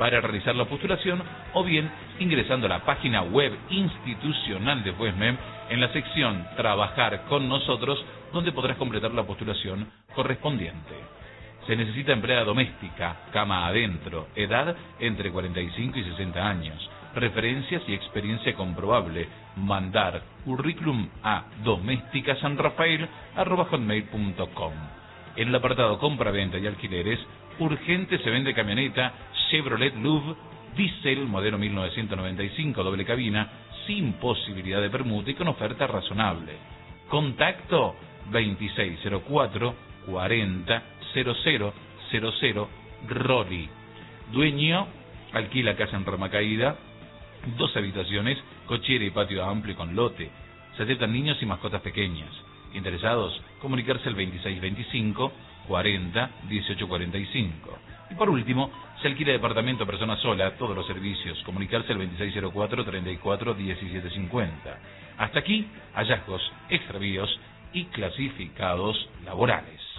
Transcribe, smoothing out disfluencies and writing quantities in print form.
para realizar la postulación o bien ingresando a la página web institucional de FUESMEM en la sección Trabajar con nosotros, donde podrás completar la postulación correspondiente. Se necesita empleada doméstica, cama adentro, edad entre 45 y 60 años, referencias y experiencia comprobable. Mandar currículum a domesticasanrafael@hotmail.com. En el apartado compra-venta y alquileres, urgente se vende camioneta Chevrolet Louvre Diesel modelo 1995 doble cabina sin posibilidad de permuta y con oferta razonable. Contacto 2604 40 0000 Roli. Dueño alquila casa en Roma Caída, 2 habitaciones, cochera y patio amplio con lote. Se aceptan niños y mascotas pequeñas. Interesados, comunicarse al 2625 40 1845. Y por último, se alquila departamento persona sola, todos los servicios. Comunicarse al 2604 34 1750. Hasta aquí, hallazgos, extravíos y clasificados laborales.